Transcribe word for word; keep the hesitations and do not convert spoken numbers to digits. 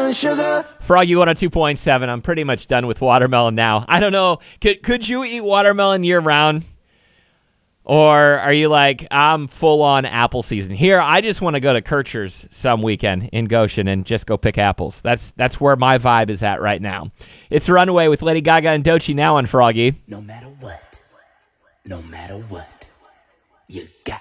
watermelon sugar. Froggy one oh two point seven. I'm pretty much done with watermelon now. I don't know. Could could you eat watermelon year round? Or are you like, I'm full on apple season? Here, I just want to go to Kircher's some weekend in Goshen and just go pick apples. That's that's where my vibe is at right now. It's Runaway with Lady Gaga and Doechii now on Froggy. No matter what, no matter what, you got